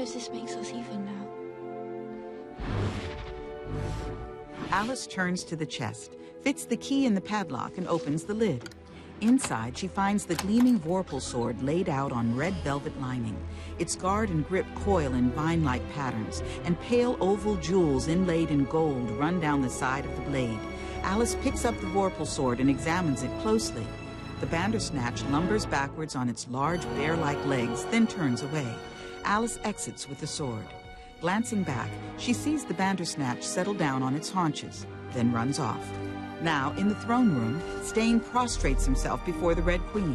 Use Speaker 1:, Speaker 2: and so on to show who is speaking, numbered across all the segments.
Speaker 1: suppose this makes us even now.
Speaker 2: Alice turns to the chest, fits the key in the padlock, and opens the lid. Inside, she finds the gleaming Vorpal sword laid out on red velvet lining. Its guard and grip coil in vine-like patterns, and pale oval jewels inlaid in gold run down the side of the blade. Alice picks up the Vorpal sword and examines it closely. The Bandersnatch lumbers backwards on its large bear-like legs, then turns away. Alice exits with the sword. Glancing back, she sees the Bandersnatch settle down on its haunches, then runs off. Now, in the throne room, Stain prostrates himself before the Red Queen.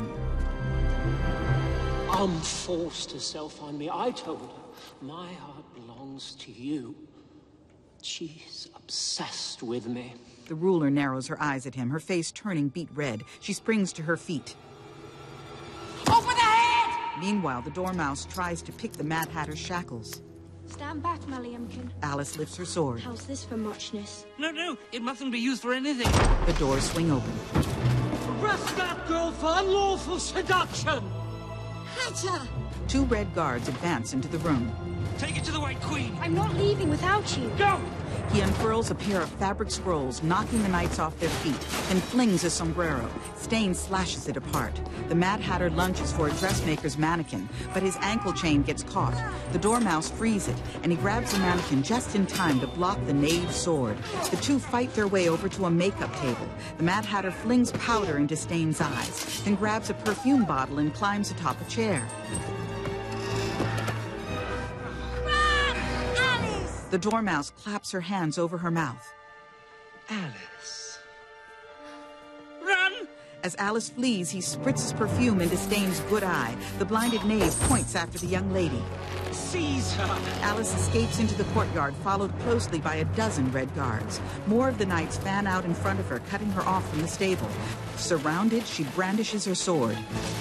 Speaker 3: Unforced herself on me. I told her, my heart belongs to you. She's obsessed with me.
Speaker 2: The ruler narrows her eyes at him, her face turning beet red. She springs to her feet.
Speaker 3: Over the head!
Speaker 2: Meanwhile, the Dormouse tries to pick the Mad Hatter's shackles.
Speaker 1: Stand back, Maliamkin.
Speaker 2: Alice lifts her sword.
Speaker 1: How's this for muchness?
Speaker 4: No, it mustn't be used for anything.
Speaker 2: The doors swing open.
Speaker 3: Arrest that girl for unlawful seduction!
Speaker 1: Hatter!
Speaker 2: 2 red guards advance into the room.
Speaker 4: Take it to the White Queen.
Speaker 1: I'm not leaving without you.
Speaker 4: Go!
Speaker 2: He unfurls a pair of fabric scrolls, knocking the knights off their feet, then flings a sombrero. Stain slashes it apart. The Mad Hatter lunges for a dressmaker's mannequin, but his ankle chain gets caught. The Dormouse frees it, and he grabs the mannequin just in time to block the knave's sword. The two fight their way over to a makeup table. The Mad Hatter flings powder into Stain's eyes, then grabs a perfume bottle and climbs atop a chair. The Dormouse claps her hands over her mouth.
Speaker 4: Alice.
Speaker 3: Run!
Speaker 2: As Alice flees, he spritzes perfume into Stain's good eye. The blinded knave points after the young lady.
Speaker 3: Seize her!
Speaker 2: Alice escapes into the courtyard, followed closely by a dozen red guards. More of the knights fan out in front of her, cutting her off from the stable. Surrounded, she brandishes her sword.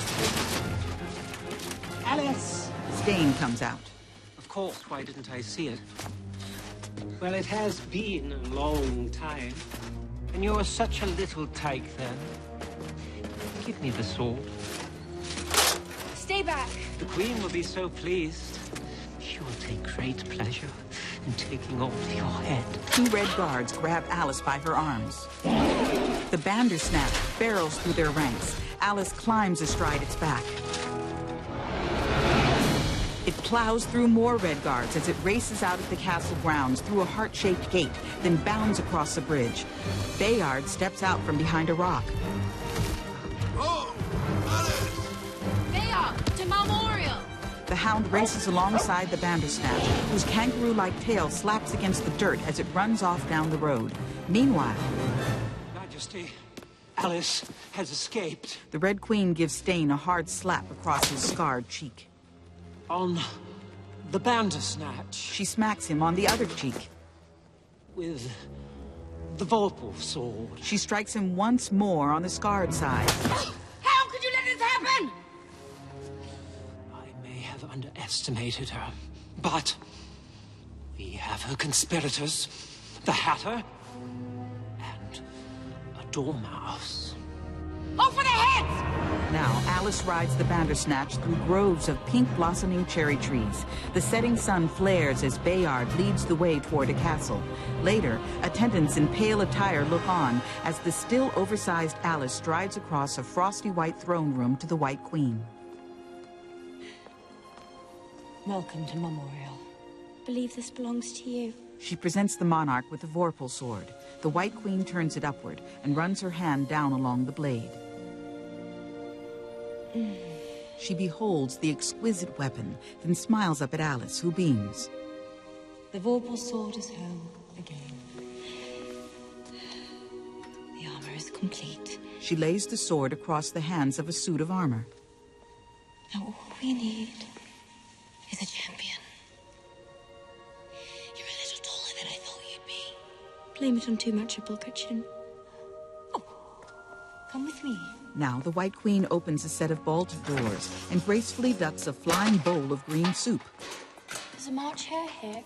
Speaker 3: Alice!
Speaker 2: Stain comes out.
Speaker 3: Of course, why didn't I see it? Well, it has been a long time. And you're such a little tyke then. Give me the sword.
Speaker 1: Stay back.
Speaker 3: The Queen will be so pleased. She will take great pleasure in taking off your head.
Speaker 2: 2 red guards grab Alice by her arms. The Bandersnatch barrels through their ranks. Alice climbs astride its back. It plows through more red guards as it races out of the castle grounds through a heart-shaped gate, then bounds across a bridge. Bayard steps out from behind a rock.
Speaker 5: Oh, Alice!
Speaker 1: Bayard, to Malmorial!
Speaker 2: The hound races alongside the Bandersnatch, whose kangaroo-like tail slaps against the dirt as it runs off down the road. Meanwhile,
Speaker 3: Majesty, Alice has escaped.
Speaker 2: the Red Queen gives Stain a hard slap across his scarred cheek.
Speaker 3: On the Bandersnatch.
Speaker 2: She smacks him on the other cheek.
Speaker 3: With the Vorpal sword.
Speaker 2: She strikes him once more on the scarred side.
Speaker 1: How could you let this happen?
Speaker 3: I may have underestimated her, but we have her conspirators, the Hatter, and a Dormouse.
Speaker 1: Off for the heads!
Speaker 2: Now, Alice rides the Bandersnatch through groves of pink-blossoming cherry trees. The setting sun flares as Bayard leads the way toward a castle. Later, attendants in pale attire look on as the still oversized Alice strides across a frosty white throne room to the White Queen.
Speaker 1: Welcome to Memorial. Believe this belongs to you.
Speaker 2: She presents the monarch with the Vorpal sword. The White Queen turns it upward and runs her hand down along the blade. She beholds the exquisite weapon, then smiles up at Alice, who beams.
Speaker 6: The Vorpal sword is home again. The armor is complete.
Speaker 2: She lays the sword across the hands of a suit of armor.
Speaker 6: Now all we need is a champion. You're a little taller than I thought you'd be.
Speaker 1: Blame it on too much of Bulkachin.
Speaker 6: Oh, come with me.
Speaker 2: Now the White Queen opens a set of vaulted doors and gracefully ducks a flying bowl of green soup.
Speaker 1: There's a March hare here.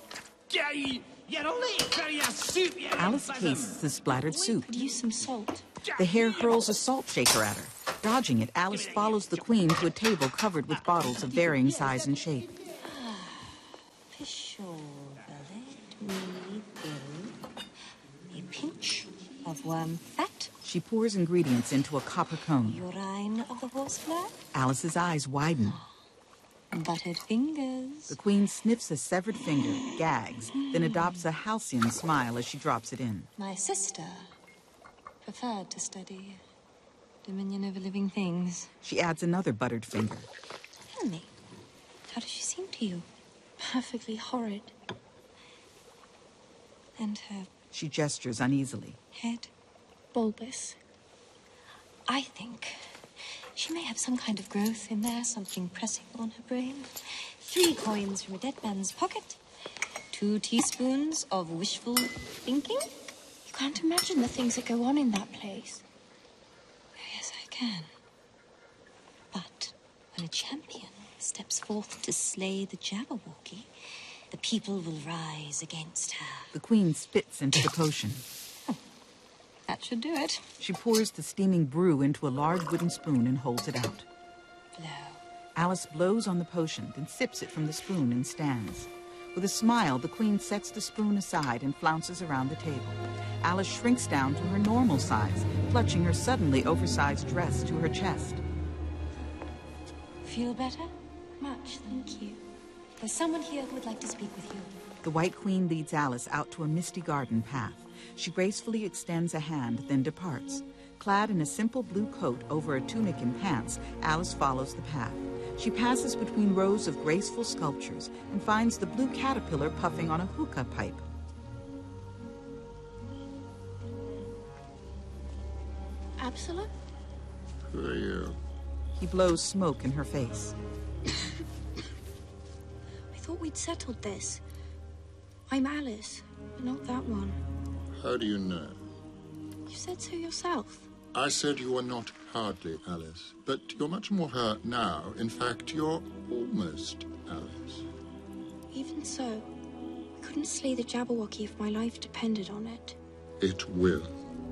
Speaker 2: Alice tastes the splattered soup.
Speaker 1: Could use some salt.
Speaker 2: The hare hurls a salt shaker at her. Dodging it, Alice follows the Queen to a table covered with bottles of varying size and shape.
Speaker 6: sure, let me do a pinch of worm fat,
Speaker 2: She pours ingredients into a copper cone.
Speaker 6: urine of the horsefly,
Speaker 2: Alice's eyes widen.
Speaker 6: buttered fingers.
Speaker 2: The queen sniffs a severed finger, gags, then adopts a halcyon smile as she drops it in.
Speaker 6: My sister preferred to study dominion over living things.
Speaker 2: She adds another buttered finger.
Speaker 6: Tell me, how does she seem to you? Perfectly horrid. And her
Speaker 2: She gestures uneasily.
Speaker 6: head bulbous. I think she may have some kind of growth in there, something pressing on her brain. 3 coins from a dead man's pocket. 2 teaspoons of wishful thinking. You can't imagine the things that go on in that place. Oh, yes, I can. But when a champion steps forth to slay the Jabberwocky, the people will rise against her.
Speaker 2: The queen spits into the potion.
Speaker 6: That should do it.
Speaker 2: She pours the steaming brew into a large wooden spoon and holds it out.
Speaker 6: Blow.
Speaker 2: Alice blows on the potion, then sips it from the spoon and stands. With a smile, the queen sets the spoon aside and flounces around the table. Alice shrinks down to her normal size, clutching her suddenly oversized dress to her chest.
Speaker 6: Feel better? Much, thank you. There's someone here who would like to speak with you.
Speaker 2: The White Queen leads Alice out to a misty garden path. She gracefully extends a hand, then departs. Clad in a simple blue coat over a tunic and pants, Alice follows the path. She passes between rows of graceful sculptures and finds the blue caterpillar puffing on a hookah pipe.
Speaker 6: Absalom?
Speaker 5: Who are you?
Speaker 2: He blows smoke in her face.
Speaker 6: I thought we'd settled this. I'm Alice, but not that one.
Speaker 5: How do you know?
Speaker 6: You said so yourself.
Speaker 5: I said you were not hardly Alice, but you're much more her now. In fact, you're almost Alice.
Speaker 6: Even so, I couldn't slay the Jabberwocky if my life depended on it.
Speaker 5: It will.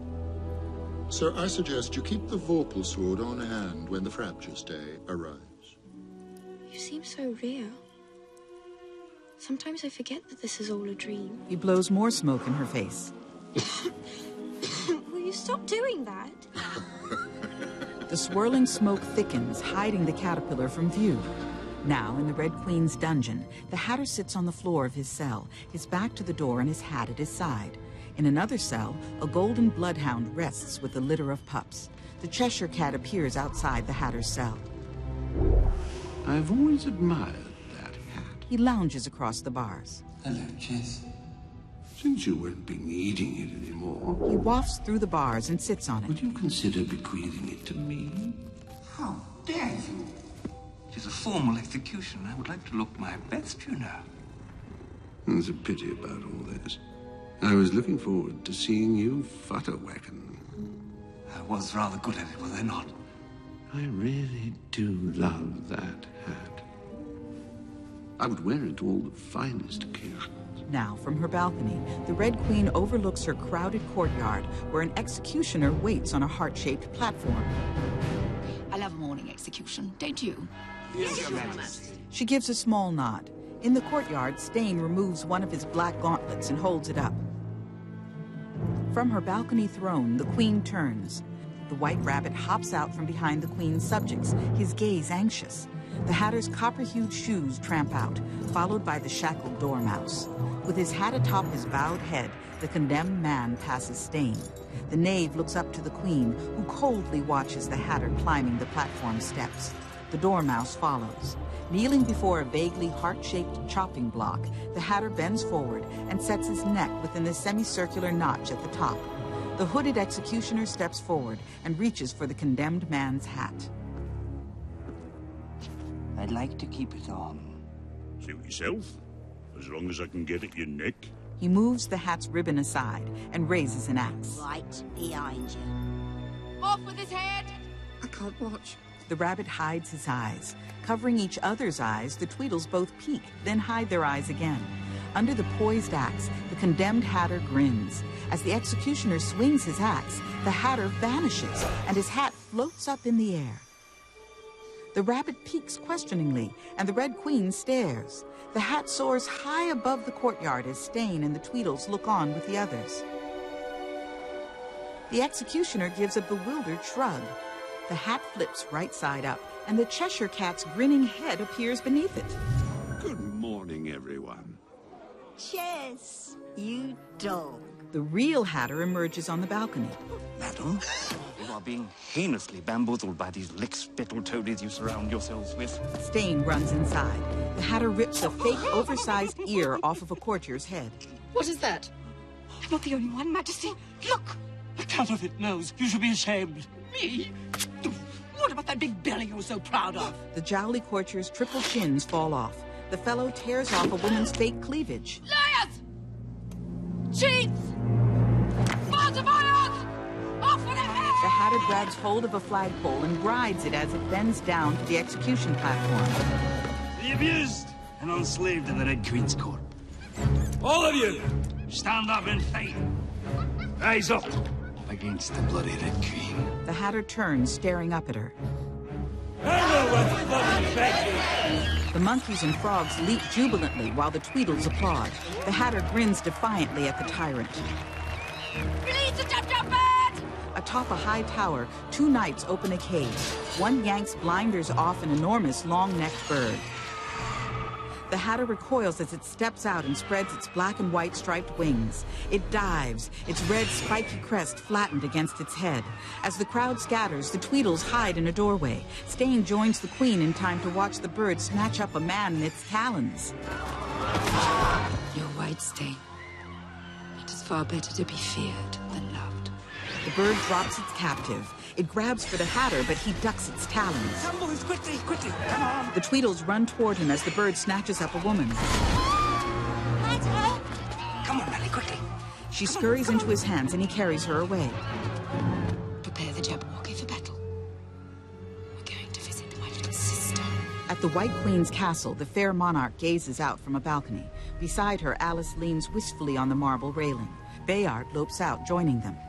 Speaker 5: So I suggest you keep the Vorpal sword on hand when the Frabjous Day arrives.
Speaker 6: You seem so real. Sometimes I forget that this is all a dream.
Speaker 2: He blows more smoke in her face.
Speaker 6: Will you stop doing that?
Speaker 2: The swirling smoke thickens, hiding the caterpillar from view. Now, in the Red Queen's dungeon, the Hatter sits on the floor of his cell, his back to the door and his hat at his side. In another cell, a golden bloodhound rests with a litter of pups. The Cheshire Cat appears outside the Hatter's cell.
Speaker 7: I've always admired that hat.
Speaker 2: He lounges across the bars.
Speaker 7: Hello, Chess. Since you won't be needing it anymore,
Speaker 2: He wafts through the bars and sits on it.
Speaker 7: would you consider bequeathing it to me?
Speaker 8: How dare you? It is a formal execution. I would like to look my best, you know.
Speaker 7: There's a pity about all this. I was looking forward to seeing you futterwacken.
Speaker 8: I was rather good at it, was I not?
Speaker 7: I really do love that hat. I would wear it to all the finest occasions.
Speaker 2: Now, from her balcony, the Red Queen overlooks her crowded courtyard, where an executioner waits on a heart-shaped platform.
Speaker 9: I love a morning execution, don't you?
Speaker 8: Yes, Your Majesty.
Speaker 2: She gives a small nod. In the courtyard, Stain removes one of his black gauntlets and holds it up. From her balcony throne, the Queen turns. The White Rabbit hops out from behind the Queen's subjects, his gaze anxious. The Hatter's copper-hued shoes tramp out, followed by the shackled Dormouse. With his hat atop his bowed head, the condemned man passes Stain. The knave looks up to the Queen, who coldly watches the Hatter climbing the platform steps. The Dormouse follows. Kneeling before a vaguely heart-shaped chopping block, the Hatter bends forward and sets his neck within the semicircular notch at the top. The hooded executioner steps forward and reaches for the condemned man's hat.
Speaker 8: I'd like to keep it on.
Speaker 10: Suit yourself, as long as I can get at your neck.
Speaker 2: He moves the hat's ribbon aside and raises an axe.
Speaker 9: Right behind you.
Speaker 11: Off with his head!
Speaker 8: I can't watch.
Speaker 2: The rabbit hides his eyes. Covering each other's eyes, the Tweedles both peek, then hide their eyes again. Under the poised axe, the condemned Hatter grins. As the executioner swings his axe, the Hatter vanishes, and his hat floats up in the air. The rabbit peeks questioningly, and the Red Queen stares. The hat soars high above the courtyard as Stain and the Tweedles look on with the others. The executioner gives a bewildered shrug. The hat flips right side up, and the Cheshire Cat's grinning head appears beneath it.
Speaker 7: Good morning, everyone.
Speaker 11: Chess, you dog.
Speaker 2: The real Hatter emerges on the balcony.
Speaker 8: Madam, you are being heinously bamboozled by these lick-spittle toadies you surround yourselves with.
Speaker 2: Stain runs inside. The Hatter rips a fake, oversized ear off of a courtier's head.
Speaker 11: What is that?
Speaker 4: I'm not the only one, Majesty. Look! A counterfeit nose. You should be ashamed.
Speaker 11: Me? What about that big belly you're so proud of?
Speaker 2: The jowly courtier's triple chins fall off. The fellow tears off a woman's fake cleavage.
Speaker 11: Liars! Cheats! Falsifiers! Off with their heads!
Speaker 2: The Hatter grabs hold of a flagpole and rides it as it bends down to the execution platform.
Speaker 4: The abused and enslaved in the Red Queen's court. All of you, stand up in faith. Rise up against the bloody Red Queen.
Speaker 2: The Hatter turns, staring up at her.
Speaker 4: I know what's fucking back.
Speaker 2: The monkeys and frogs leap jubilantly while the Tweedles applaud. The Hatter grins defiantly at the tyrant.
Speaker 11: Release the jump-jumpers!
Speaker 2: Atop a high tower, two knights open a cage. One yanks blinders off an enormous, long-necked bird. The Hatter recoils as it steps out and spreads its black and white striped wings. It dives, its red spiky crest flattened against its head. As the crowd scatters, the Tweedles hide in a doorway. Stain joins the Queen in time to watch the bird snatch up a man in its talons.
Speaker 12: You're right, Stain. It is far better to be feared than loved.
Speaker 2: The bird drops its captive. It grabs for the Hatter, but he ducks its talons.
Speaker 4: Come, boys, quickly, quickly, come on.
Speaker 2: The Tweedles run toward him as the bird snatches up a woman.
Speaker 11: Hatter!
Speaker 4: Come on, Melly, quickly.
Speaker 2: She scurries into his hands and he carries her away.
Speaker 12: Prepare the Jabberwocky for battle. We're going to visit my little sister.
Speaker 2: At the White Queen's castle, the fair monarch gazes out from a balcony. Beside her, Alice leans wistfully on the marble railing. Bayard lopes out, joining them.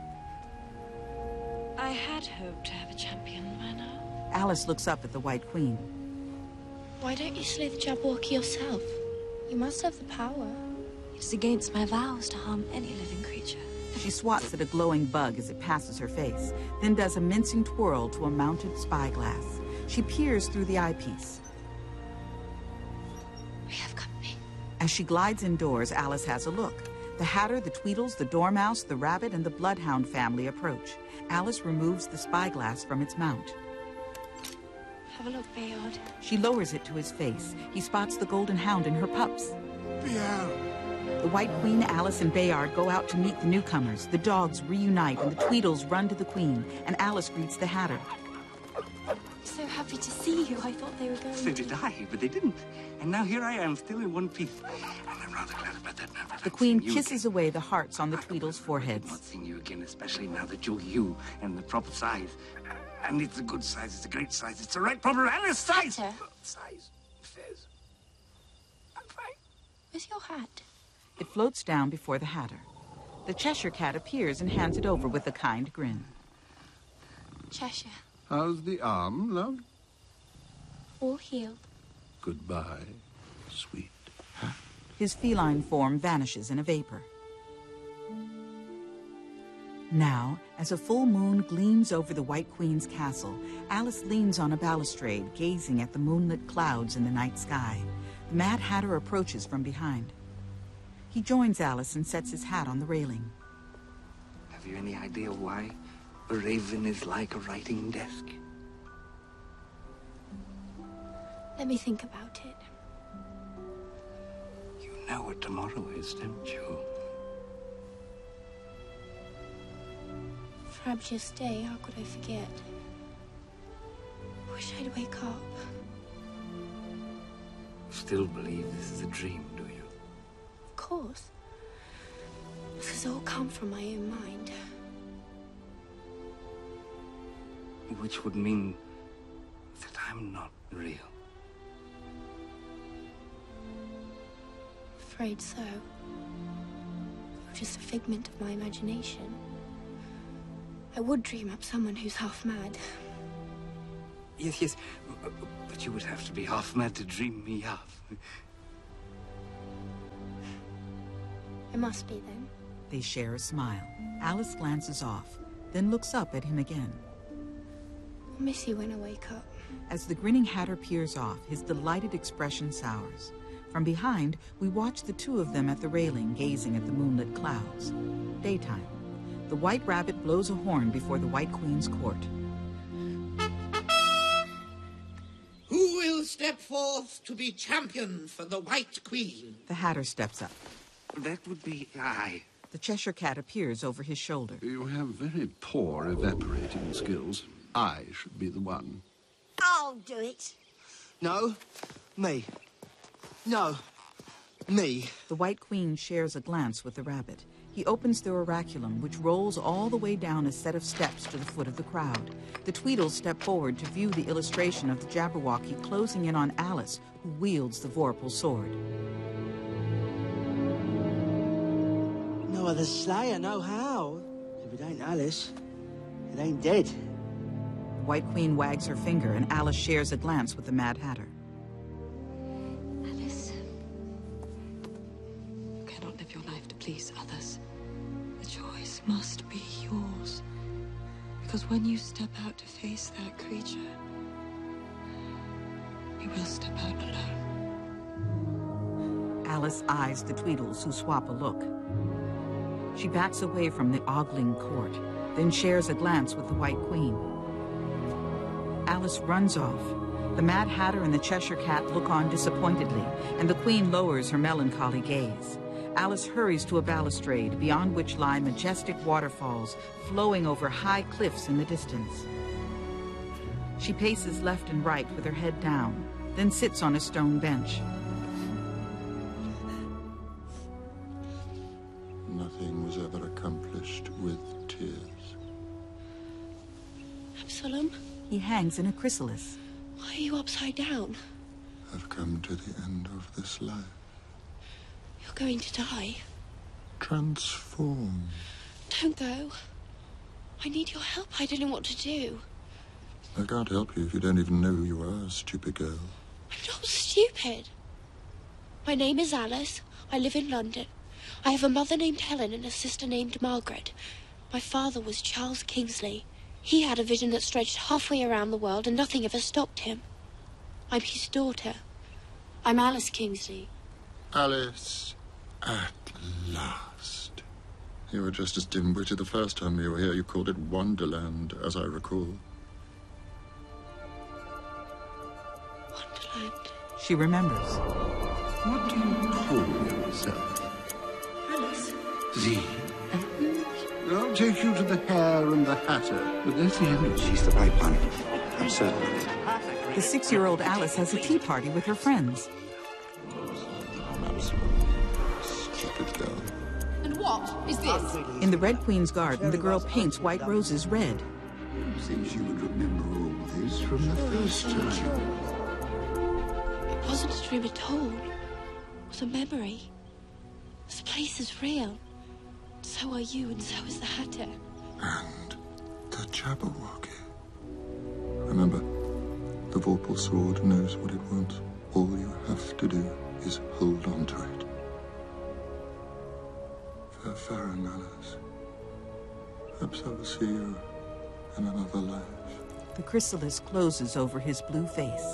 Speaker 6: I had hoped to have a champion by now.
Speaker 2: Alice looks up at the White Queen.
Speaker 6: Why don't you slay the Jabberwocky yourself? You must have the power. It's against my vows to harm any living creature.
Speaker 2: She swats at a glowing bug as it passes her face, then does a mincing twirl to a mounted spyglass. She peers through the eyepiece.
Speaker 6: We have company.
Speaker 2: As she glides indoors, Alice has a look. The Hatter, the Tweedles, the Dormouse, the Rabbit, and the Bloodhound family approach. Alice removes the spyglass from its mount.
Speaker 6: Have a look, Bayard.
Speaker 2: She lowers it to his face. He spots the Golden Hound and her pups.
Speaker 5: Bayard!
Speaker 2: The White Queen, Alice, and Bayard go out to meet the newcomers. The dogs reunite, and the Tweedles run to the Queen, and Alice greets the Hatter.
Speaker 6: So happy to see you. I thought they were going
Speaker 8: So did I, but they didn't. And now here I am, still in one piece. And I'm rather glad about that now.
Speaker 2: The Queen kisses away the hearts on the Tweedles' foreheads.
Speaker 8: Not seeing you again, especially now that you're you and the proper size. And it's a good size, it's a great size, it's the right proper Alice size.
Speaker 6: Hatter.
Speaker 8: Size, says. I'm fine.
Speaker 6: Where's your hat?
Speaker 2: It floats down before the Hatter. The Cheshire Cat appears and hands it over with a kind grin.
Speaker 6: Cheshire.
Speaker 7: How's the arm, love?
Speaker 6: All healed.
Speaker 7: Goodbye, sweet.
Speaker 2: His feline form vanishes in a vapor. Now, as a full moon gleams over the White Queen's castle, Alice leans on a balustrade, gazing at the moonlit clouds in the night sky. The Mad Hatter approaches from behind. He joins Alice and sets his hat on the railing.
Speaker 8: Have you any idea why a raven is like a writing desk?
Speaker 6: Let me think about it.
Speaker 8: You know what tomorrow is, don't you?
Speaker 6: Frabjous day, how could I forget? Wish I'd wake up.
Speaker 8: Still believe this is a dream, do you?
Speaker 6: Of course. This has all come from my own mind.
Speaker 8: Which would mean that I'm not real.
Speaker 6: Afraid so. You're just a figment of my imagination. I would dream up someone who's half mad.
Speaker 8: Yes. But you would have to be half mad to dream me up.
Speaker 6: It must be, then.
Speaker 2: They share a smile. Alice glances off, then looks up at him again.
Speaker 6: I'll miss you when I wake up.
Speaker 2: As the grinning Hatter peers off, his delighted expression sours. From behind, we watch the two of them at the railing, gazing at the moonlit clouds. Daytime. The White Rabbit blows a horn before the White Queen's court.
Speaker 13: Who will step forth to be champion for the White Queen?
Speaker 2: The Hatter steps up.
Speaker 8: That would be I.
Speaker 2: The Cheshire Cat appears over his shoulder.
Speaker 7: You have very poor evaporating skills. I should be the one.
Speaker 11: I'll do it.
Speaker 14: No, me. No, me.
Speaker 2: The White Queen shares a glance with the rabbit. He opens the oraculum, which rolls all the way down a set of steps to the foot of the crowd. The Tweedles step forward to view the illustration of the Jabberwocky closing in on Alice, who wields the Vorpal sword.
Speaker 14: No other slayer, no how. If it ain't Alice, it ain't dead.
Speaker 2: The White Queen wags her finger, and Alice shares a glance with the Mad Hatter.
Speaker 12: Alice, you cannot live your life to please others. The choice must be yours. Because when you step out to face that creature, you will step out alone.
Speaker 2: Alice eyes the Tweedles, who swap a look. She backs away from the ogling court, then shares a glance with the White Queen. Alice runs off. The Mad Hatter and the Cheshire Cat look on disappointedly, and the Queen lowers her melancholy gaze. Alice hurries to a balustrade, beyond which lie majestic waterfalls, flowing over high cliffs in the distance. She paces left and right with her head down, then sits on a stone bench.
Speaker 5: Nothing was ever accomplished with tears.
Speaker 6: Absalom?
Speaker 2: He hangs in a chrysalis.
Speaker 6: Why are you upside down?
Speaker 5: I've come to the end of this life.
Speaker 6: You're going to die.
Speaker 5: Transform.
Speaker 6: Don't go. I need your help. I don't know what to do.
Speaker 5: I can't help you if you don't even know who you are, stupid girl.
Speaker 6: I'm not stupid. My name is Alice. I live in London. I have a mother named Helen and a sister named Margaret. My father was Charles Kingsley. He had a vision that stretched halfway around the world and nothing ever stopped him. I'm his daughter. I'm Alice Kingsley.
Speaker 5: Alice, at last. You were just as dim-witted the first time you were here. You called it Wonderland, as I recall.
Speaker 6: Wonderland.
Speaker 2: She remembers.
Speaker 7: What do you call yourself?
Speaker 6: Alice.
Speaker 7: Z. I'll take you to the Hare and the Hatter. But that's the end of it.
Speaker 8: She's the right one. I'm certain of it.
Speaker 2: The 6-year-old Alice has a tea party with her friends.
Speaker 5: Stupid girl.
Speaker 9: And what is this?
Speaker 2: In the Red Queen's garden, the girl paints white roses red.
Speaker 7: It seems you would remember all this from the first time.
Speaker 6: It wasn't a dream at all. It was a memory. This place is real. So are you, and so is the Hatter.
Speaker 5: And the Jabberwocky. Remember, the Vorpal sword knows what it wants. All you have to do is hold on to it. Farron, Alice. Perhaps I will see you in another life.
Speaker 2: The chrysalis closes over his blue face.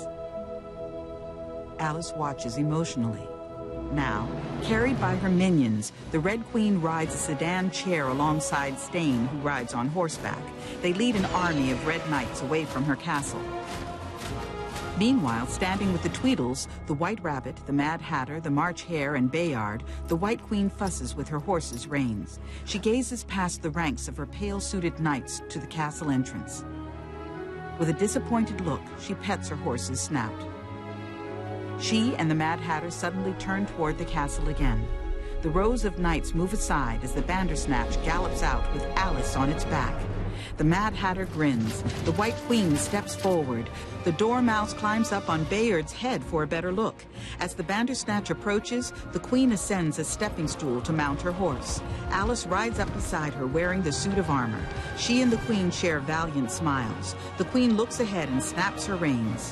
Speaker 2: Alice watches emotionally. Now, carried by her minions, the Red Queen rides a sedan chair alongside Stain, who rides on horseback. They lead an army of red knights away from her castle. Meanwhile, standing with the Tweedles, the White Rabbit, the Mad Hatter, the March Hare, and Bayard, the White Queen fusses with her horse's reins. She gazes past the ranks of her pale-suited knights to the castle entrance. With a disappointed look, she pets her horse's snout. She and the Mad Hatter suddenly turn toward the castle again. The rows of knights move aside as the Bandersnatch gallops out with Alice on its back. The Mad Hatter grins. The White Queen steps forward. The Dormouse climbs up on Bayard's head for a better look. As the Bandersnatch approaches, the Queen ascends a stepping stool to mount her horse. Alice rides up beside her wearing the suit of armor. She and the Queen share valiant smiles. The Queen looks ahead and snaps her reins.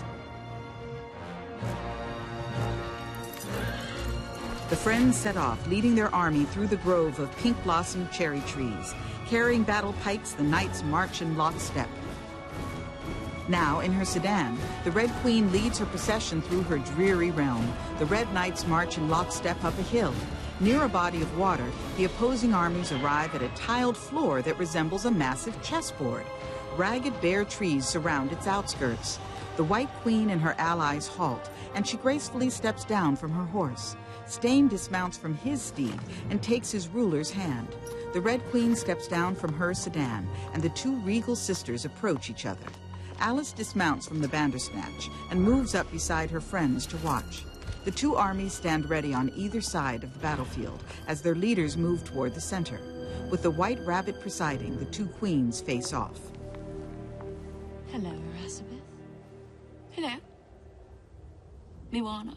Speaker 2: The friends set off, leading their army through the grove of pink-blossomed cherry trees. Carrying battle pikes, the knights march in lockstep. Now, in her sedan, the Red Queen leads her procession through her dreary realm. The Red Knights march in lockstep up a hill. Near a body of water, the opposing armies arrive at a tiled floor that resembles a massive chessboard. Ragged bare trees surround its outskirts. The White Queen and her allies halt, and she gracefully steps down from her horse. Stain dismounts from his steed and takes his ruler's hand. The Red Queen steps down from her sedan, and the two regal sisters approach each other. Alice dismounts from the Bandersnatch and moves up beside her friends to watch. The two armies stand ready on either side of the battlefield as their leaders move toward the center. With the White Rabbit presiding, the two queens face off.
Speaker 6: Hello, Erasabeth.
Speaker 9: Hello. Moana.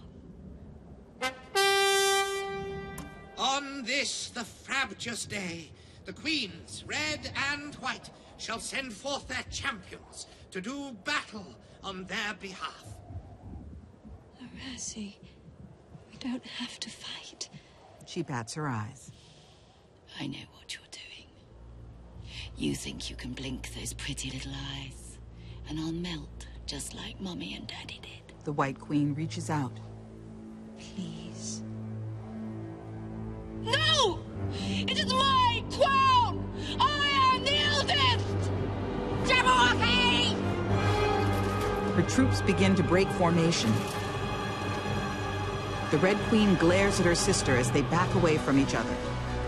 Speaker 13: On this, the frabjous day, the queens, red and white, shall send forth their champions to do battle on their behalf.
Speaker 6: Erasi, we don't have to fight.
Speaker 2: She bats her eyes.
Speaker 9: I know what you're doing. You think you can blink those pretty little eyes, and I'll melt just like Mummy and Daddy did.
Speaker 2: The White Queen reaches out.
Speaker 6: Please.
Speaker 11: No! It is my crown! I am the eldest! Jabberwocky!
Speaker 2: Her troops begin to break formation. The Red Queen glares at her sister as they back away from each other.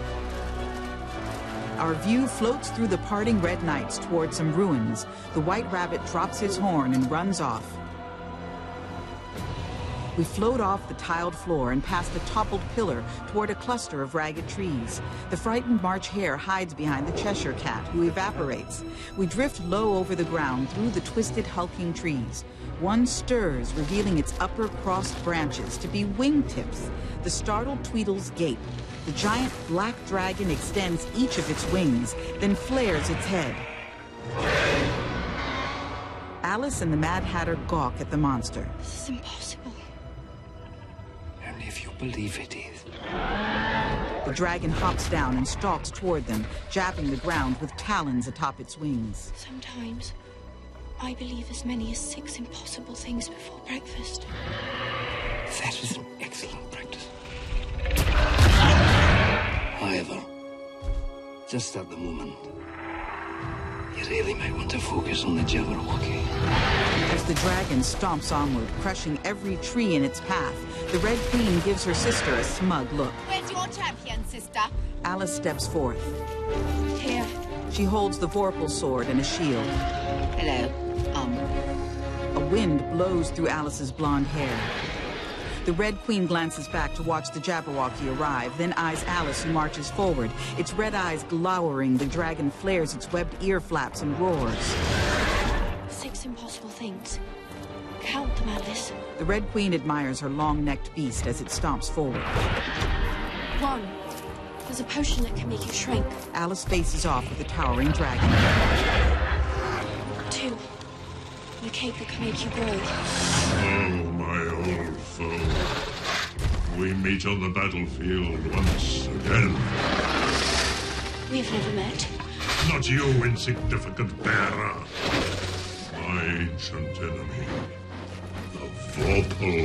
Speaker 2: Our view floats through the parting Red Knights toward some ruins. The White Rabbit drops his horn and runs off. We float off the tiled floor and past the toppled pillar toward a cluster of ragged trees. The frightened March Hare hides behind the Cheshire Cat, who evaporates. We drift low over the ground through the twisted, hulking trees. One stirs, revealing its upper crossed branches to be wingtips. The startled Tweedles gape. The giant black dragon extends each of its wings, then flares its head. Alice and the Mad Hatter gawk at the monster.
Speaker 6: This is impossible.
Speaker 8: Only if you believe it is.
Speaker 2: The dragon hops down and stalks toward them, jabbing the ground with talons atop its wings.
Speaker 6: Sometimes, I believe as many as 6 impossible things before breakfast.
Speaker 8: That is an excellent practice. However, just at the moment, you really might want to focus on the Jabberwocky.
Speaker 2: As the dragon stomps onward, crushing every tree in its path, the Red Queen gives her sister a smug look.
Speaker 9: Where's your champion, sister?
Speaker 2: Alice steps forth.
Speaker 6: Here.
Speaker 2: She holds the Vorpal sword and a shield.
Speaker 9: Hello.
Speaker 2: A wind blows through Alice's blonde hair. The Red Queen glances back to watch the Jabberwocky arrive, then eyes Alice, who marches forward. Its red eyes glowering, the dragon flares its webbed ear flaps and roars.
Speaker 6: 6 impossible things. Count them, Alice.
Speaker 2: The Red Queen admires her long-necked beast as it stomps forward.
Speaker 6: 1. There's a potion that can make you shrink.
Speaker 2: Alice faces off with the towering dragon.
Speaker 6: 2. And a cape that can make you grow.
Speaker 10: Oh, my old foe. We meet on the battlefield once again.
Speaker 6: We've never met.
Speaker 10: Not you, insignificant bearer. My ancient enemy. The Vorpal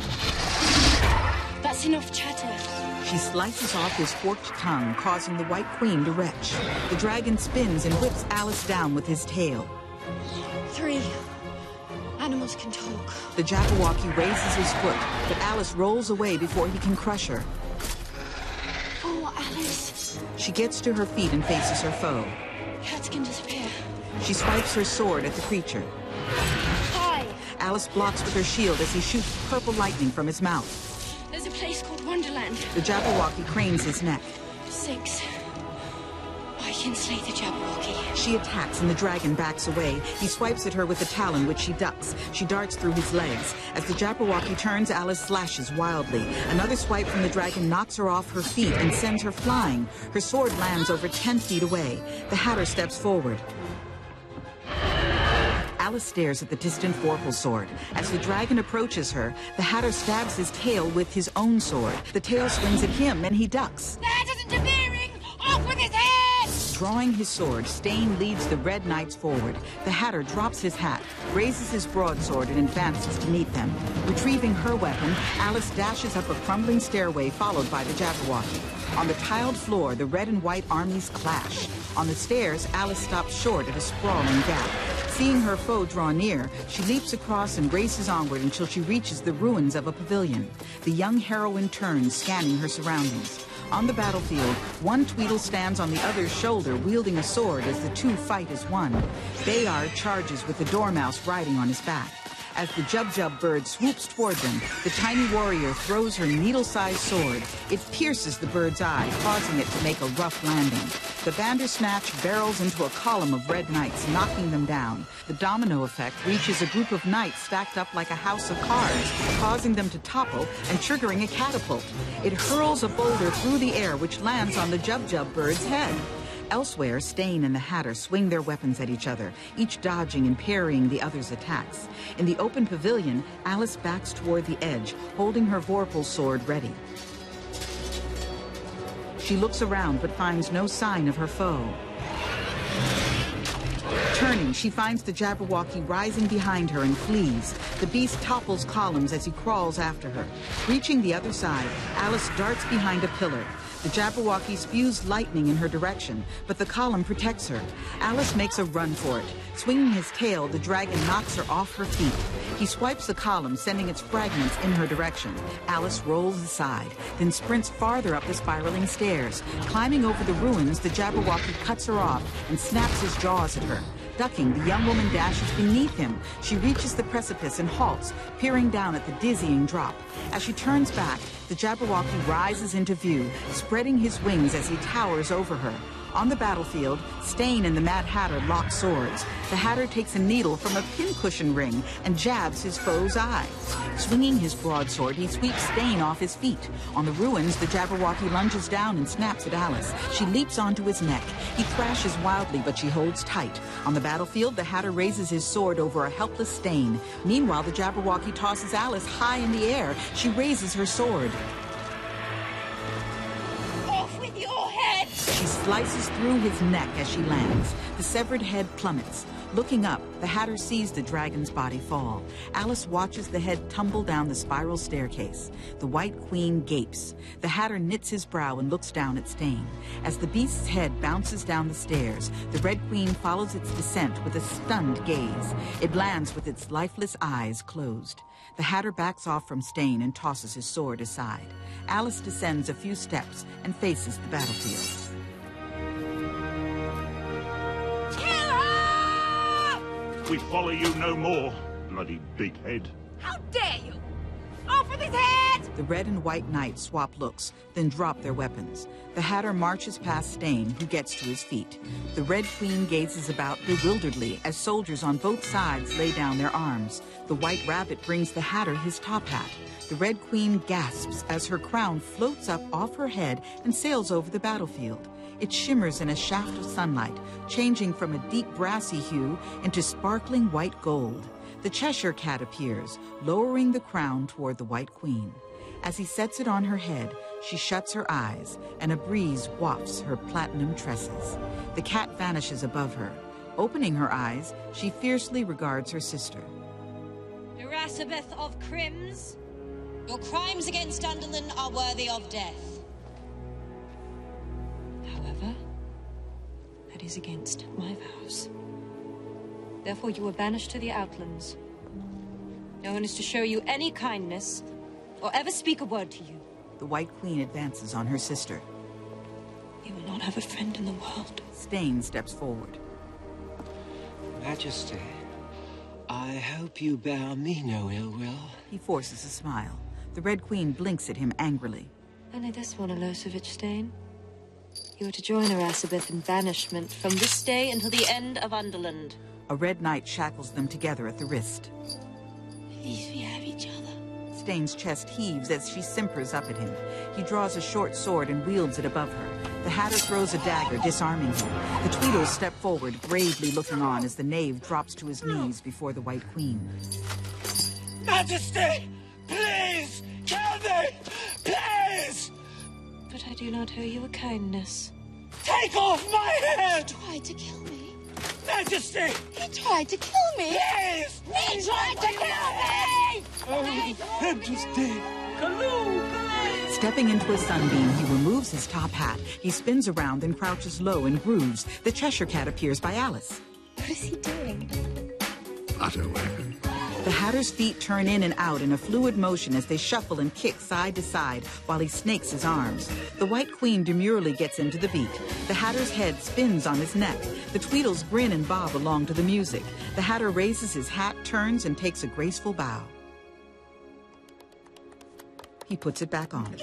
Speaker 10: one.
Speaker 6: That's enough chatter.
Speaker 2: She slices off his forked tongue, causing the White Queen to retch. The dragon spins and whips Alice down with his tail.
Speaker 6: 3. Animals can talk.
Speaker 2: The Jabberwocky raises his foot, but Alice rolls away before he can crush her.
Speaker 6: 4, Alice.
Speaker 2: She gets to her feet and faces her foe.
Speaker 6: Cats can disappear.
Speaker 2: She swipes her sword at the creature.
Speaker 6: 5.
Speaker 2: Alice blocks with her shield as he shoots purple lightning from his mouth.
Speaker 6: There's a place called Wonderland.
Speaker 2: The Jabberwocky cranes his neck.
Speaker 6: 6. Why,
Speaker 9: can slay the Jabberwocky.
Speaker 2: She attacks and the dragon backs away. He swipes at her with a talon, which she ducks. She darts through his legs. As the Jabberwocky turns, Alice slashes wildly. Another swipe from the dragon knocks her off her feet and sends her flying. Her sword lands over 10 feet away. The Hatter steps forward. Alice stares at the distant Vorpal sword. As the dragon approaches her, the Hatter stabs his tail with his own sword. The tail swings at him and he ducks.
Speaker 11: That is interfering! Off with his head!
Speaker 2: Drawing his sword, Stain leads the Red Knights forward. The Hatter drops his hat, raises his broadsword, and advances to meet them. Retrieving her weapon, Alice dashes up a crumbling stairway, followed by the Jabberwocky. On the tiled floor, the red and white armies clash. On the stairs, Alice stops short at a sprawling gap. Seeing her foe draw near, she leaps across and races onward until she reaches the ruins of a pavilion. The young heroine turns, scanning her surroundings. On the battlefield, one Tweedle stands on the other's shoulder, wielding a sword as the two fight as one. Bayard charges with the Dormouse riding on his back. As the Jub-Jub bird swoops toward them, the tiny warrior throws her needle-sized sword. It pierces the bird's eye, causing it to make a rough landing. The Bandersnatch barrels into a column of red knights, knocking them down. The domino effect reaches a group of knights stacked up like a house of cards, causing them to topple and triggering a catapult. It hurls a boulder through the air, which lands on the Jub-Jub bird's head. Elsewhere, Stain and the Hatter swing their weapons at each other, each dodging and parrying the other's attacks. In the open pavilion, Alice backs toward the edge, holding her Vorpal sword ready. She looks around but finds no sign of her foe. Turning, she finds the Jabberwocky rising behind her and flees. The beast topples columns as he crawls after her. Reaching the other side, Alice darts behind a pillar. The Jabberwocky spews lightning in her direction, but the column protects her. Alice makes a run for it. Swinging his tail, the dragon knocks her off her feet. He swipes the column, sending its fragments in her direction. Alice rolls aside, then sprints farther up the spiraling stairs. Climbing over the ruins, the Jabberwocky cuts her off and snaps his jaws at her. Ducking, the young woman dashes beneath him. She reaches the precipice and halts, peering down at the dizzying drop. As she turns back, the Jabberwocky rises into view, spreading his wings as he towers over her. On the battlefield, Stain and the Mad Hatter lock swords. The Hatter takes a needle from a pincushion ring and jabs his foe's eye. Swinging his broadsword, he sweeps Stain off his feet. On the ruins, the Jabberwocky lunges down and snaps at Alice. She leaps onto his neck. He thrashes wildly, but she holds tight. On the battlefield, the Hatter raises his sword over a helpless Stain. Meanwhile, the Jabberwocky tosses Alice high in the air. She raises her sword. She slices through his neck as she lands. The severed head plummets. Looking up, the Hatter sees the dragon's body fall. Alice watches the head tumble down the spiral staircase. The White Queen gapes. The Hatter knits his brow and looks down at Stain. As the beast's head bounces down the stairs, the Red Queen follows its descent with a stunned gaze. It lands with its lifeless eyes closed. The Hatter backs off from Stain and tosses his sword aside. Alice descends a few steps and faces the battlefield.
Speaker 10: We follow you no more, bloody big head.
Speaker 11: How dare you! Off with his head!
Speaker 2: The red and white knights swap looks, then drop their weapons. The Hatter marches past Stain, who gets to his feet. The Red Queen gazes about bewilderedly as soldiers on both sides lay down their arms. The White Rabbit brings the Hatter his top hat. The Red Queen gasps as her crown floats up off her head and sails over the battlefield. It shimmers in a shaft of sunlight, changing from a deep brassy hue into sparkling white gold. The Cheshire Cat appears, lowering the crown toward the White Queen. As he sets it on her head, she shuts her eyes, and a breeze wafts her platinum tresses. The cat vanishes above her. Opening her eyes, she fiercely regards her sister.
Speaker 15: Irasabeth of Crims, your crimes against Dunderland are worthy of death.
Speaker 6: However, that is against my vows. Therefore, you are banished to the Outlands. No one is to show you any kindness or ever speak a word to you.
Speaker 2: The White Queen advances on her sister.
Speaker 6: You will not have a friend in the world.
Speaker 2: Stain steps forward.
Speaker 3: Majesty, I hope you bear me no ill will.
Speaker 2: He forces a smile. The Red Queen blinks at him angrily.
Speaker 6: Only this one, Alosevich Stain. You are to join Erasabeth in banishment from this day until the end of Underland.
Speaker 2: A red knight shackles them together at the wrist.
Speaker 9: At least we have each other.
Speaker 2: Stain's chest heaves as she simpers up at him. He draws a short sword and wields it above her. The Hatter throws a dagger, disarming him. The Tweedles step forward, gravely looking on as the knave drops to his knees before the White Queen.
Speaker 11: Majesty! Please! Kill me! Please!
Speaker 6: But I do not owe you a kindness.
Speaker 11: Take off my head!
Speaker 9: He tried to kill me.
Speaker 11: Majesty!
Speaker 9: He tried to kill me.
Speaker 11: Please!
Speaker 9: He tried to kill me!
Speaker 11: Oh, Majesty!
Speaker 2: Stepping into a sunbeam, he removes his top hat. He spins around and crouches low and grooves. The Cheshire Cat appears by Alice.
Speaker 6: What is he doing?
Speaker 7: Utter weapon.
Speaker 2: The Hatter's feet turn in and out in a fluid motion as they shuffle and kick side to side while he snakes his arms. The White Queen demurely gets into the beat. The Hatter's head spins on his neck. The Tweedles grin and bob along to the music. The Hatter raises his hat, turns, and takes a graceful bow. He puts it back on.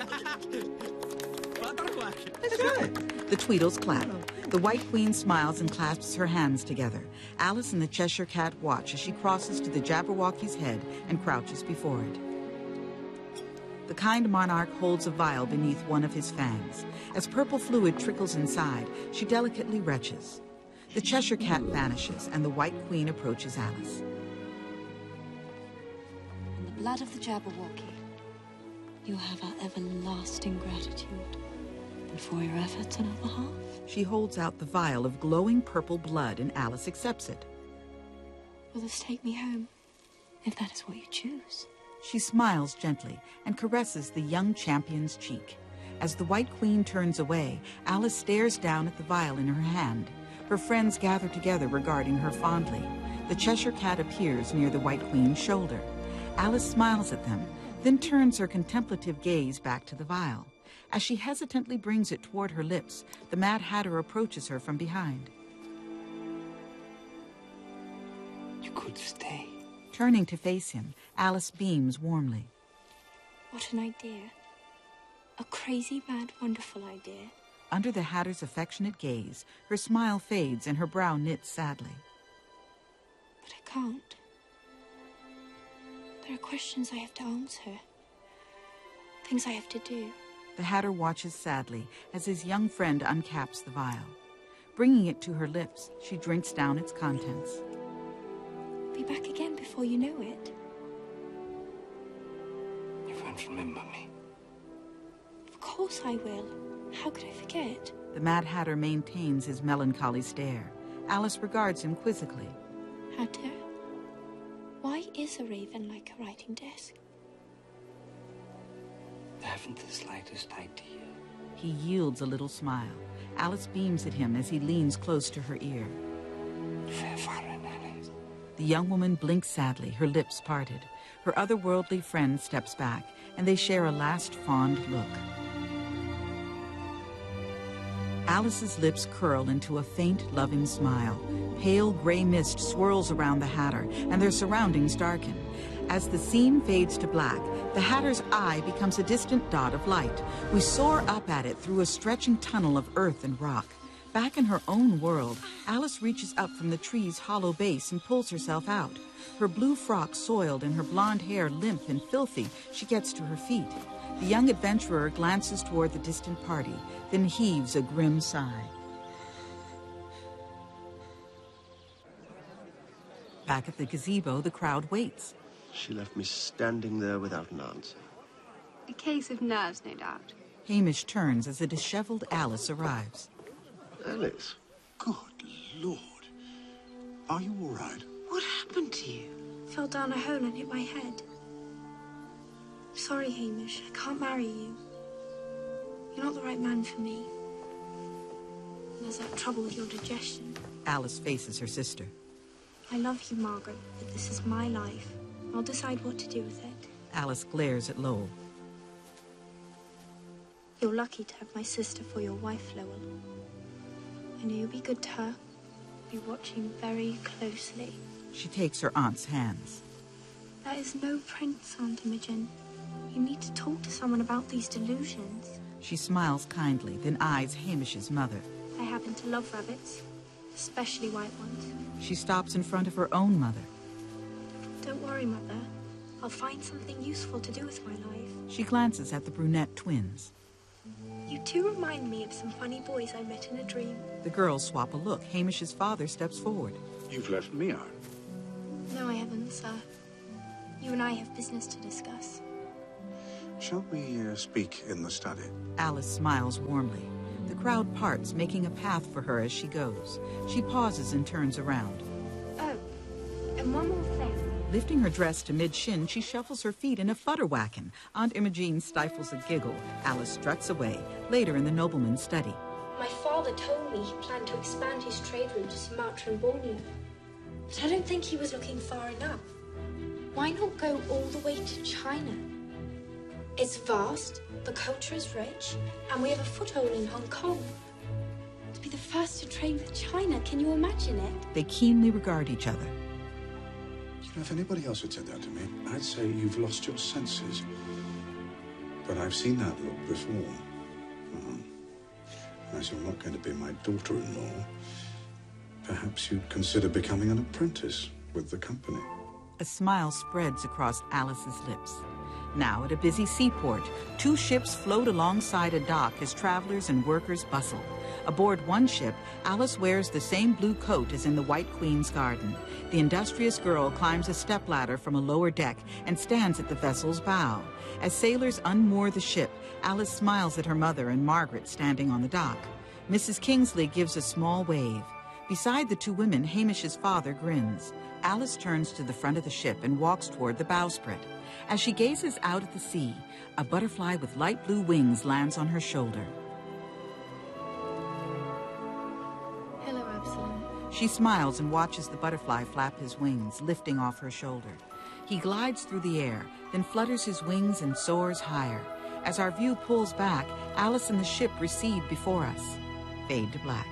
Speaker 14: That's right.
Speaker 2: The Tweedles clap. The White Queen smiles and clasps her hands together. Alice and the Cheshire Cat watch as she crosses to the Jabberwocky's head and crouches before it. The kind monarch holds a vial beneath one of his fangs. As purple fluid trickles inside, she delicately retches. The Cheshire Cat vanishes, and the White Queen approaches Alice.
Speaker 6: In the blood of the Jabberwocky, you have our everlasting gratitude. And for your efforts on our behalf,
Speaker 2: she holds out the vial of glowing purple blood, and Alice accepts it.
Speaker 6: will this take me home, if that is what you choose?
Speaker 2: She smiles gently and caresses the young champion's cheek. As the White Queen turns away, Alice stares down at the vial in her hand. Her friends gather together regarding her fondly. The Cheshire Cat appears near the White Queen's shoulder. Alice smiles at them, then turns her contemplative gaze back to the vial. As she hesitantly brings it toward her lips, the Mad Hatter approaches her from behind.
Speaker 14: You could stay.
Speaker 2: Turning to face him, Alice beams warmly.
Speaker 6: What an idea. A crazy, mad, wonderful idea.
Speaker 2: Under the Hatter's affectionate gaze, her smile fades and her brow knits sadly.
Speaker 6: But I can't. There are questions I have to answer. Things I have to do.
Speaker 2: The Hatter watches sadly as his young friend uncaps the vial. Bringing it to her lips, she drinks down its contents.
Speaker 6: Be back again before you know it.
Speaker 14: You won't remember me.
Speaker 6: Of course I will. How could I forget?
Speaker 2: The Mad Hatter maintains his melancholy stare. Alice regards him quizzically.
Speaker 6: Hatter, why is a raven like a writing desk?
Speaker 14: I haven't the slightest idea.
Speaker 2: He yields a little smile. Alice beams at him as he leans close to her ear.
Speaker 14: Alice.
Speaker 2: The young woman blinks sadly, her lips parted. Her otherworldly friend steps back, and they share a last fond look. Alice's lips curl into a faint, loving smile. Pale gray mist swirls around the Hatter, and their surroundings darken. As the scene fades to black, the Hatter's eye becomes a distant dot of light. We soar up at it through a stretching tunnel of earth and rock. Back in her own world, Alice reaches up from the tree's hollow base and pulls herself out. Her blue frock soiled and her blonde hair limp and filthy, she gets to her feet. The young adventurer glances toward the distant party, then heaves a grim sigh. Back at the gazebo, the crowd waits.
Speaker 16: She left me standing there without an answer.
Speaker 17: A case of nerves, no doubt.
Speaker 2: Hamish turns as a disheveled Alice arrives.
Speaker 16: Alice?
Speaker 5: Good Lord. Are you all right?
Speaker 17: What happened to you?
Speaker 6: Fell down a hole and hit my head. Sorry, Hamish. I can't marry you. You're not the right man for me. There's that trouble with your digestion.
Speaker 2: Alice faces her sister.
Speaker 6: I love you, Margaret, but this is my life. I'll decide what to do with it.
Speaker 2: Alice glares at Lowell.
Speaker 6: You're lucky to have my sister for your wife, Lowell. I know you'll be good to her. Be watching very closely.
Speaker 2: She takes her aunt's hands.
Speaker 6: There is no prince, Aunt Imogen. You need to talk to someone about these delusions.
Speaker 2: She smiles kindly, then eyes Hamish's mother.
Speaker 18: I happen to love rabbits, especially white ones.
Speaker 2: She stops in front of her own mother.
Speaker 18: Don't worry, Mother. I'll find something useful to do with my life.
Speaker 2: She glances at the brunette twins.
Speaker 18: You two remind me of some funny boys I met in a dream.
Speaker 2: The girls swap a look. Hamish's father steps forward.
Speaker 19: You've left me out.
Speaker 18: No, I haven't, sir. You and I have business to discuss.
Speaker 19: Shall we speak in the study?
Speaker 2: Alice smiles warmly. The crowd parts, making a path for her as she goes. She pauses and turns around.
Speaker 18: Oh, and one more thing.
Speaker 2: Lifting her dress to mid-shin, she shuffles her feet in a futterwacken. Aunt Imogene stifles a giggle. Alice struts away, later in the nobleman's study.
Speaker 18: My father told me he planned to expand his trade route to Sumatra and Borneo. But I don't think he was looking far enough. Why not go all the way to China? It's vast, the culture is rich, and we have a foothold in Hong Kong. To be the first to trade with China, can you imagine it?
Speaker 2: They keenly regard each other.
Speaker 19: You know, if anybody else had said that to me, I'd say you've lost your senses. But I've seen that look before. As you're not going to be my daughter-in-law, perhaps you'd consider becoming an apprentice with the company.
Speaker 2: A smile spreads across Alice's lips. Now, at a busy seaport, two ships float alongside a dock as travelers and workers bustle. Aboard one ship, Alice wears the same blue coat as in the White Queen's garden. The industrious girl climbs a stepladder from a lower deck and stands at the vessel's bow. As sailors unmoor the ship, Alice smiles at her mother and Margaret standing on the dock. Mrs. Kingsley gives a small wave. Beside the two women, Hamish's father grins. Alice turns to the front of the ship and walks toward the bowsprit. As she gazes out at the sea, a butterfly with light blue wings lands on her shoulder.
Speaker 18: Hello, Absalom.
Speaker 2: She smiles and watches the butterfly flap his wings, lifting off her shoulder. He glides through the air, then flutters his wings and soars higher. As our view pulls back, Alice and the ship recede before us. Fade to black.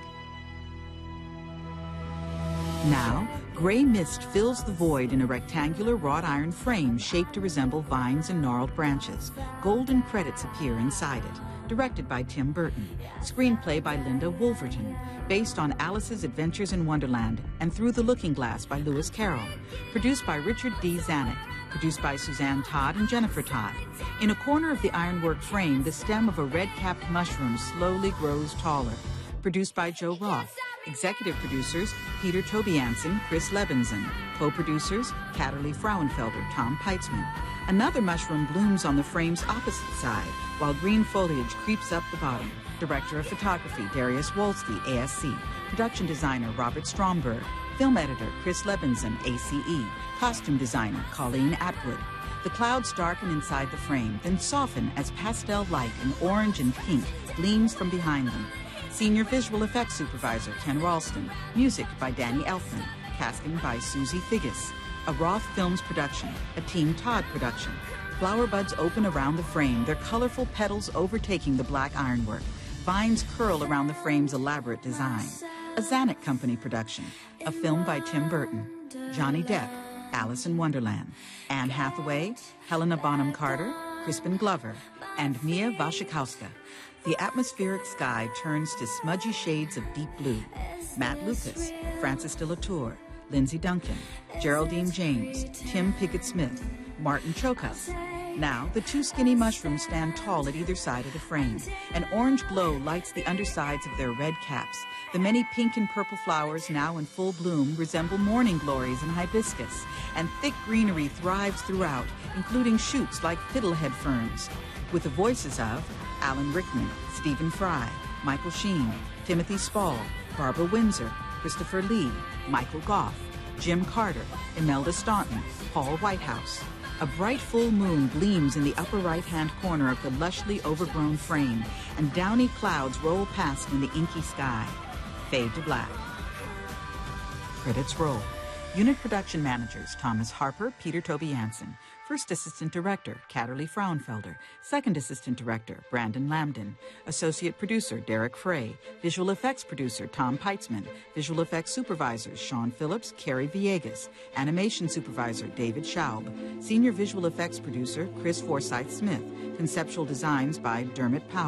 Speaker 2: Now, gray mist fills the void in a rectangular wrought iron frame shaped to resemble vines and gnarled branches. Golden credits appear inside it. Directed by Tim Burton. Screenplay by Linda Wolverton. Based on Alice's Adventures in Wonderland and Through the Looking Glass by Lewis Carroll. Produced by Richard D. Zanuck. Produced by Suzanne Todd and Jennifer Todd. In a corner of the ironwork frame, the stem of a red-capped mushroom slowly grows taller. Produced by Joe Roth. Executive producers, Peter Tobiasen, Chris Levinson. Co-producers, Katerly Frauenfelder, Tom Peitzman. Another mushroom blooms on the frame's opposite side, while green foliage creeps up the bottom. Director of Photography, Darius Wolski, ASC. Production designer, Robert Stromberg. Film editor, Chris Levinson, ACE. Costume designer, Colleen Atwood. The clouds darken inside the frame, then soften as pastel light in orange and pink gleams from behind them. Senior Visual Effects Supervisor, Ken Ralston. Music by Danny Elfman. Casting by Susie Figgis. A Roth Films production, a Team Todd production. Flower buds open around the frame, their colorful petals overtaking the black ironwork. Vines curl around the frame's elaborate design. A Zanuck Company production, a film by Tim Burton. Johnny Depp, Alice in Wonderland. Anne Hathaway, Helena Bonham Carter, Crispin Glover, and Mia Wasikowska. The atmospheric sky turns to smudgy shades of deep blue. Matt Lucas, Francis de la Tour, Lindsay Duncan, Geraldine James, Tim Pickett-Smith, Martin Chokas. Now, the two skinny mushrooms stand tall at either side of the frame. An orange glow lights the undersides of their red caps. The many pink and purple flowers, now in full bloom, resemble morning glories and hibiscus. And thick greenery thrives throughout, including shoots like fiddlehead ferns. With the voices of Alan Rickman, Stephen Fry, Michael Sheen, Timothy Spall, Barbara Windsor, Christopher Lee, Michael Goff, Jim Carter, Imelda Staunton, Paul Whitehouse. A bright full moon gleams in the upper right-hand corner of the lushly overgrown frame, and downy clouds roll past in the inky sky. Fade to black. Credits roll. Unit production managers, Thomas Harper, Peter Tobiasen. First Assistant Director, Katerly Frauenfelder. Second Assistant Director, Brandon Lambden. Associate Producer, Derek Frey. Visual Effects Producer, Tom Peitzman. Visual Effects Supervisors, Sean Phillips, Carrie Villegas. Animation Supervisor, David Schaub. Senior Visual Effects Producer, Chris Forsyth Smith. Conceptual Designs by Dermot Power.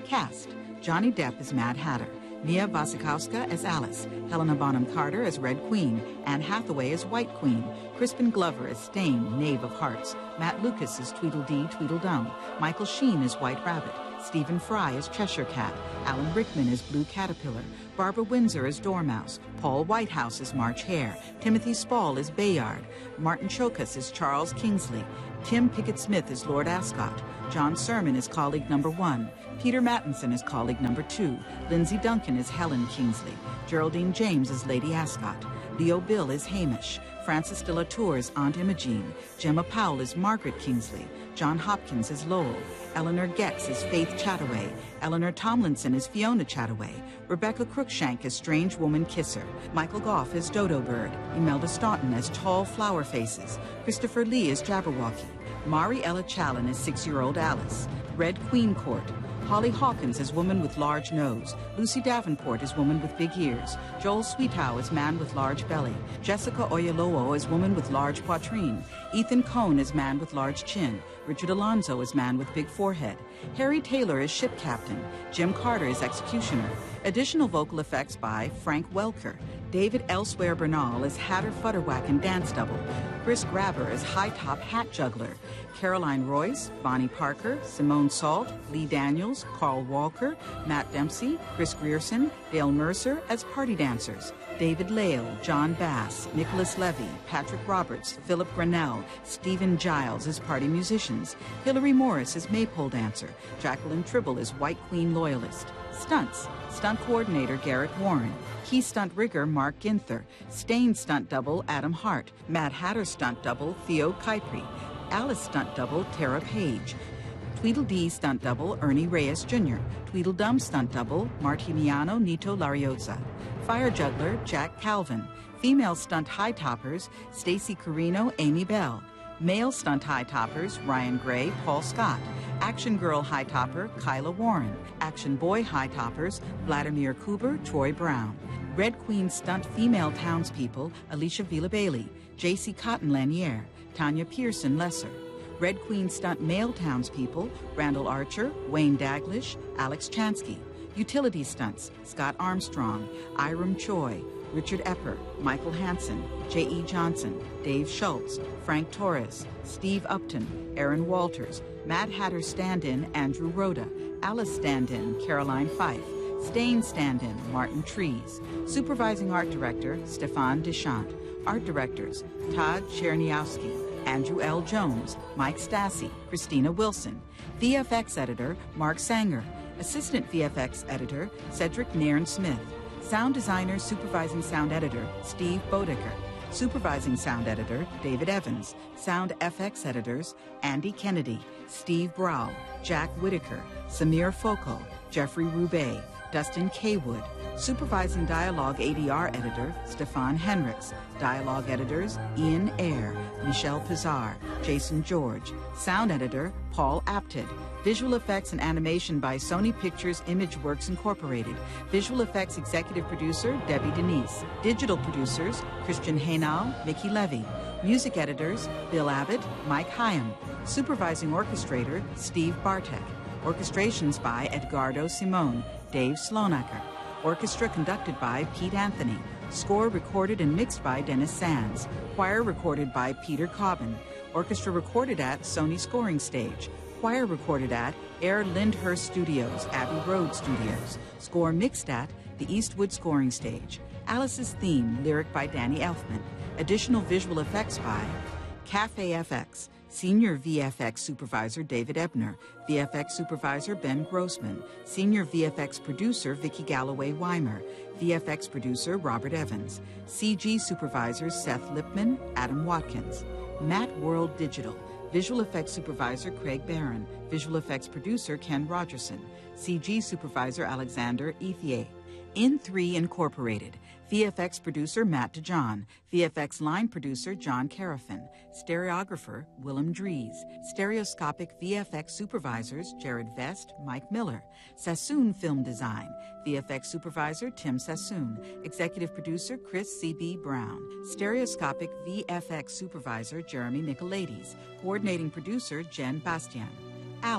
Speaker 2: Cast: Johnny Depp as Mad Hatter, Mia Wasikowska as Alice, Helena Bonham Carter as Red Queen, Anne Hathaway as White Queen, Crispin Glover as Stane, Knave of Hearts, Matt Lucas as Tweedledee, Tweedledum, Michael Sheen as White Rabbit, Stephen Fry as Cheshire Cat, Alan Rickman as Blue Caterpillar, Barbara Windsor as Dormouse, Paul Whitehouse as March Hare, Timothy Spall as Bayard, Martin Chokas as Charles Kingsley, Tim Pickett-Smith as Lord Ascot, John Sermon as Colleague Number 1, Peter Mattinson as Colleague Number 2, Lindsay Duncan as Helen Kingsley, Geraldine James as Lady Ascot, Leo Bill as Hamish, Frances de la Tour as Aunt Imogene, Gemma Powell as Margaret Kingsley, John Hopkins as Lowell, Eleanor Getz as Faith Chataway, Eleanor Tomlinson as Fiona Chataway, Rebecca Cruikshank as Strange Woman Kisser, Michael Goff as Dodo Bird, Imelda Staunton as Tall Flower Faces, Christopher Lee as Jabberwocky, Mari Ella Challen as 6-year-old Alice, Red Queen Court, Holly Hawkins as Woman with Large Nose, Lucy Davenport as Woman with Big Ears, Joel Sweetow as Man with Large Belly, Jessica Oyelowo as Woman with Large Poitrine, Ethan Cohn as Man with Large Chin, Richard Alonso as Man with Big Forehead, Harry Taylor as Ship Captain, Jim Carter as Executioner. Additional vocal effects by Frank Welker, David Elsewhere Bernal as Hatter Futterwhack and Dance Double, Chris Grabber as High Top Hat Juggler, Caroline Royce, Bonnie Parker, Simone Salt, Lee Daniels, Carl Walker, Matt Dempsey, Chris Grierson, Dale Mercer as Party Dancers, David Lale, John Bass, Nicholas Levy, Patrick Roberts, Philip Grinnell, Stephen Giles as Party Musicians, Hilary Morris as Maypole Dancer, Jacqueline Tribble as White Queen Loyalist. Stunts: Stunt Coordinator Garrett Warren, Key Stunt Rigger Mark Ginther, Stane Stunt Double Adam Hart, Mad Hatter Stunt Double Theo Kypri, Alice Stunt Double Tara Page, Tweedledee Stunt Double Ernie Reyes Jr., Tweedledum Stunt Double Martiniano Nito Larioza, Fire Juggler Jack Calvin, Female Stunt High Toppers Stacy Carino, Amy Bell, Male Stunt High Toppers Ryan Gray, Paul Scott, Action Girl High Topper Kyla Warren, Action Boy High Toppers Vladimir Kuber, Troy Brown, Red Queen Stunt Female Townspeople Alicia Villa-Bailey, J.C. Cotton Lanier, Tanya Pearson Lesser, Red Queen Stunt Male Townspeople Randall Archer, Wayne Daglish, Alex Chansky, Utility Stunts Scott Armstrong, Iram Choi, Richard Epper, Michael Hansen, J.E. Johnson, Dave Schultz, Frank Torres, Steve Upton, Aaron Walters, Mad Hatter stand-in Andrew Rhoda, Alice stand-in Caroline Fife, Stane stand-in Martin Trees, Supervising Art Director Stefan Deschamps, Art Directors Todd Cherniowski, Andrew L. Jones, Mike Stassi, Christina Wilson, VFX Editor Mark Sanger, Assistant VFX Editor Cedric Nairn-Smith, Sound Designer Supervising Sound Editor Steve Bodecker, Supervising Sound Editor David Evans, Sound FX Editors Andy Kennedy, Steve Brow, Jack Whitaker, Samir Foucault, Jeffrey Roubaix, Dustin Kaywood, Supervising Dialogue ADR Editor Stefan Henriks, Dialogue Editors Ian Eyre, Michelle Pizarre, Jason George, Sound Editor Paul Apted, Visual Effects and Animation by Sony Pictures Imageworks Incorporated. Visual Effects Executive Producer Debbie Denise. Digital Producers Christian Haynal, Mickey Levy. Music Editors Bill Abbott, Mike Hyam. Supervising Orchestrator Steve Bartek. Orchestrations by Edgardo Simone, Dave Slonaker. Orchestra conducted by Pete Anthony. Score recorded and mixed by Dennis Sands. Choir recorded by Peter Cobbin. Orchestra recorded at Sony Scoring Stage. Choir recorded at Air Lyndhurst Studios, Abbey Road Studios. Score mixed at the Eastwood Scoring Stage. Alice's theme, lyric by Danny Elfman. Additional visual effects by Cafe FX. Senior VFX Supervisor David Ebner. VFX Supervisor Ben Grossman. Senior VFX Producer Vicki Galloway Weimer. VFX Producer Robert Evans. CG Supervisors Seth Lipman, Adam Watkins. Matt World Digital. Visual Effects Supervisor Craig Barron. Visual Effects Producer Ken Rogerson. CG Supervisor Alexander Ethier. In3 Incorporated. VFX Producer Matt DeJohn. VFX Line Producer John Carafin. Stereographer Willem Dries. Stereoscopic VFX Supervisors Jared Vest, Mike Miller. Sassoon Film Design. VFX Supervisor Tim Sassoon. Executive Producer Chris C.B. Brown. Stereoscopic VFX Supervisor Jeremy Nicolaides. Coordinating Producer Jen Bastian. Alice,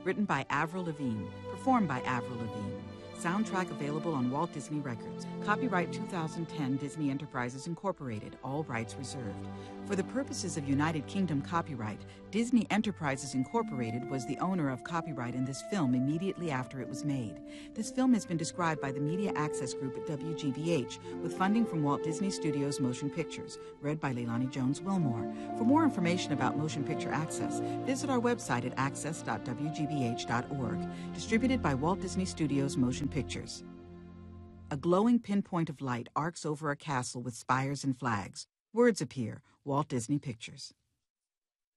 Speaker 2: Written by Avril Lavigne. Performed by Avril Lavigne. Soundtrack available on Walt Disney Records. Copyright 2010 Disney Enterprises Incorporated. All rights reserved. For the purposes of United Kingdom copyright, Disney Enterprises Incorporated was the owner of copyright in this film immediately after it was made. This film has been described by the Media Access Group at WGBH with funding from Walt Disney Studios Motion Pictures. Read by Leilani Jones-Wilmore. For more information about Motion Picture Access, visit our website at access.wgbh.org. Distributed by Walt Disney Studios Motion Pictures. A glowing pinpoint of light arcs over a castle with spires and flags. Words appear. Walt Disney Pictures.